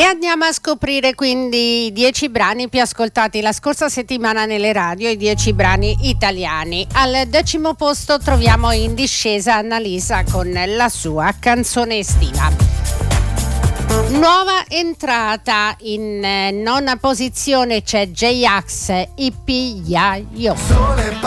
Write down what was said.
andiamo a scoprire quindi i 10 brani più ascoltati la scorsa settimana nelle radio, i 10 brani italiani. Al 10° posto troviamo in discesa Annalisa con la sua canzone estiva. Nuova entrata in 9ª posizione c'è J-Ax, Ippy Ya Yo.